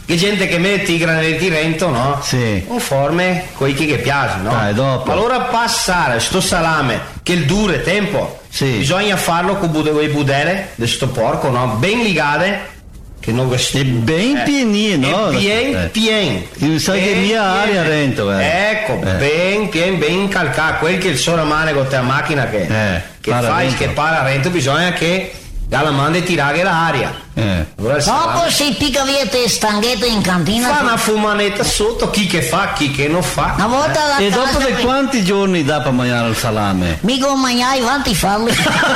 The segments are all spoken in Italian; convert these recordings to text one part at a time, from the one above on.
che gente che mette i granelli di Rento, no? Sì. Un forme coi che piace, no? Dopo. Allora passare sto salame che il dure tempo, sì, bisogna farlo con i budelle di sto porco, no? Ben ligate, che non è ben pienino, no? Pien. Mi sa che mia aria Rento, Ecco, ben incalcato, quel che il solo mane con la macchina che fai che para Rento, bisogna che dalla manda tirare l'aria. Dopo si picca via te stanghette in cantina. Fa una fumanetta sotto, chi che fa, chi che non fa. Una volta alla e casa dopo di quanti giorni dà per mangiare il salame? Mica mangiai, quanti farli?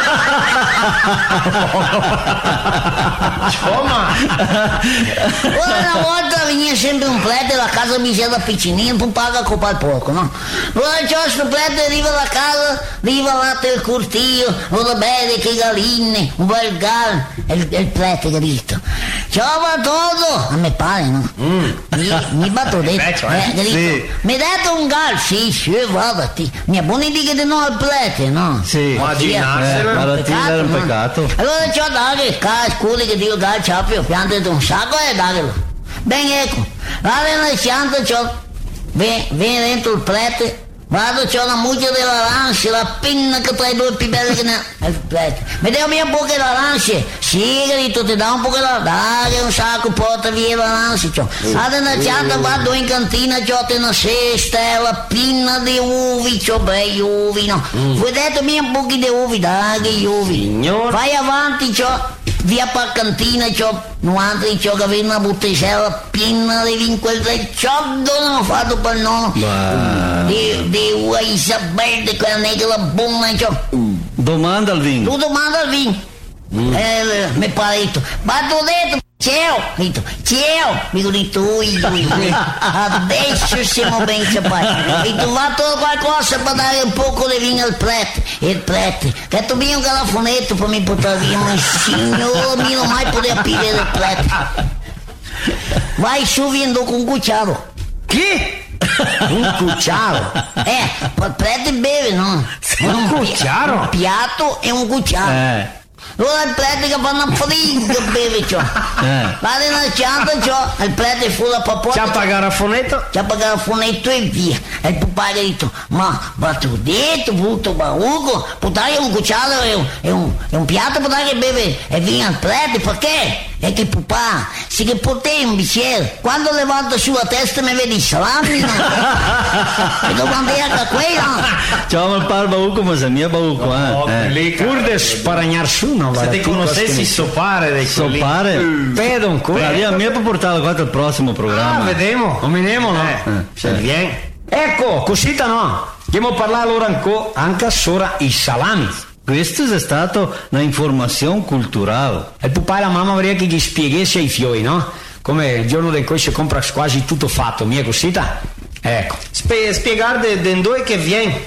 Insomma. Una volta veniva sempre un prete alla casa mi c'era piccinino, tu paga con il porco, no? Allora c'è questo prete, arriva alla casa, arriva là del cortile, ora bene che galline, un bel gal, e il prete che ha detto, ciao Bartoldo, a me pare, no? Mi batto detto, sì. mi date un gal, sì, vada, mi è buono dire che no al prete, no? Sì, immaginarselo, era un peccato. Allora c'ho dare, scusi che dico gal, ciapio, piante un sacco e datelo. Ben ecco, vado nel centro, viene dentro il prete, vado, c'ho la muccia dell'arancia, la pinna che tra i due più belle che ne ha il prete. Mi dai un po' che l'arancia, sì, che ti dà un po' che la dai, un sacco, porta via l'arancia, vado nel centro, vado in cantina, c'ho una cesta, la pinna di uvi, c'ho bei uvi, no? Vedetemi un po' di uvi, dai, che uvi. Signor. Vai avanti, via per cantina, un altro che aveva una bottiglia piena di vino, quel ciotto non ho fatto per nonno. Di Isabel, quella negra buona, Domanda al vino. Tu domanda al vino. Mi pare detto, ma tu detto, ciao, mi ho detto, adesso siamo ben capaci. E tu va tutto qualcosa per dare un poco di vino al prete. E il prete, che tu vieni un calafonetto per mi portare via, ma signore mio, non mai poter aprire il prete. Vai su viendo con un cucciaro. Chi? Un cucciaro. Il prete beve, no? Un cucciaro? Un piatto e un cucciaro. Allora il prete che fa una friga beve vado nel centro, il prete fu la papotta, c'ha pagato il fonetto e via. E il papà gli ha detto, ma tu detto brutto baruco, potrai un cucciaro e un piatto potrai che beve e via al prete, perché? E che papà, se che potei un bicchiere, quando levanto su la testa mi vedi salami, no? E domande anche quella. Ciao ma par baruco, ma se mia baruco, pur de sparagnar su, no? Se ti conoscessi sopare dei sopare, vedo ancora. La mia per portarla qua al prossimo programma. Vediamo, no? Se viene. Ecco, cosita no. Andiamo a parlare allora anche sopra i salami. Questo è stato una informazione culturale. Il papà e la mamma vorrei che gli spiegasse i fiori, no? Come il giorno in cui si compra quasi tutto fatto, mia cosita? Ecco. Spiegare da dove che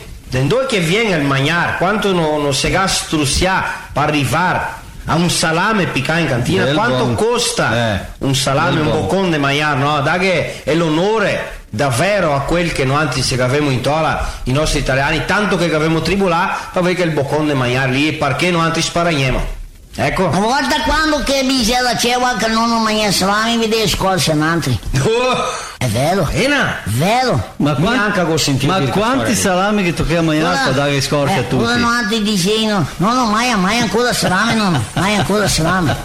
viene il mangiare, quanto non si gastrusia per arrivare a un salame piccato in cantina, quanto costa un salame, un boccone di mangiare, no? Da che è l'onore davvero a quel che noi anzi se avevamo in tola i nostri italiani, tanto che avevamo tribulato per vedere che il boccone di mangiare lì, perché noi anzi sparagniamo. Ecco. Una volta quando che mi c'era che non mangiava salami, mi devi scorse altri. È vero? Vero. Ma quanti salami che tocca mangiare per dare scorse a tutti? Uno altri dicevano, no, mai ancora salame, mai ancora salame.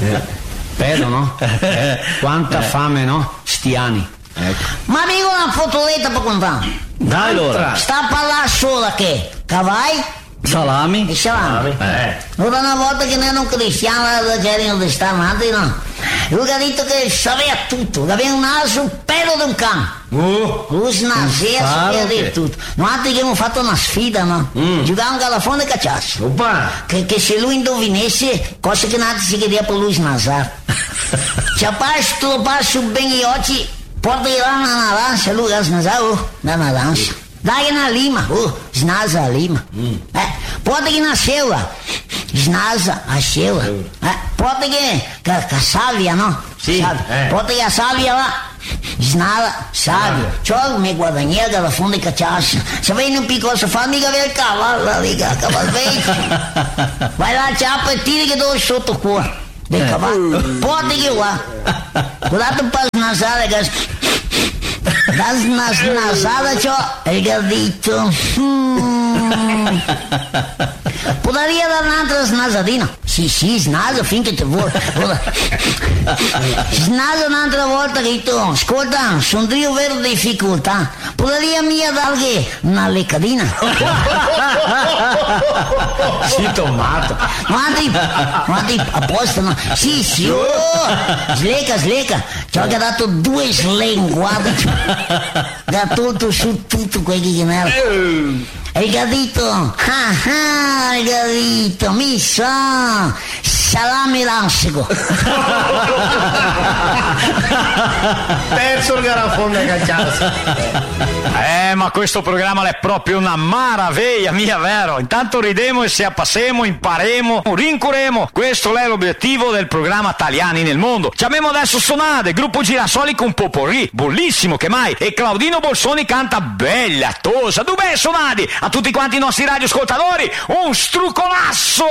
Vedo, no? Quanta fame, no? Stiani. Ecco. Ma dico una fotoletta per contare. Dai allora. Sta a parlare sola che cavai salami e salami. Ora una volta che ne erano cristiano c'erano di stare no? Lui ha detto che sapeva tutto, che aveva un naso pelo di un cane. Lui sapeva di tutto. Noi altri che abbiamo fatto una sfida, no? Giocavamo a calafone e cacciasso. Che se lui indovinasse, cosa che non si chiedeva per lui snasare. Ci ha passo ben gli occhi. Porta là una naranja, lui ha snasato una naranja. Dai una lima, snasa a lima. Porta che na selva, snasa a selva. Porta che a salvia, no? Sì. Porta che a salvia lá, snala, salvia. C'ho me guadagniera dalla fonte di cacciassa. Se vai in un piccolo sofà, mica vedi il cavallo, cavallo vecchio. Vai là, ciappa e tiri che dove sotto qua. Del cavallo. Porta che qua. Guardate un po' nasale nasale c'ho, hai capito? Poteria dar un'altra snasadina? Sì, snaso finché ti vuoi. Snaso un'altra volta che tu, ascolta, sono io vero difficoltà. Poteria mia dargli una leccadina? Sì, Tommaso. Guardi, a posto, no? Sì, oh, slecca. Ci ho dato 2 slenguate. Da tutto su tutto quel che era. Hai capito? Hai capito? Mi sa salame lassico. Terzo il garafone da cacciarsi. Ma questo programma è proprio una maraviglia, mia, vero? Intanto ridemo e se appassemo, imparemo, rincuremo. Questo è l'obiettivo del programma Italiani nel mondo. Chiamiamo adesso Sonade, gruppo Girasoli con Poporri, bellissimo che mai. E Claudino Bolsoni canta bella tosa. Dov'è Sonadi? A tutti quanti i nostri radioascoltatori, un struccolasso!